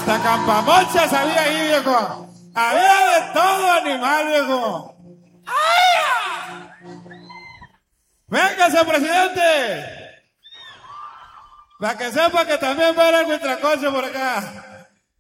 Hasta campamochas había ahí, viejo. Había de todo animal, viejo. ¡Ay! ¡Véngase, presidente! Para que sepa que también va a haber algo por acá.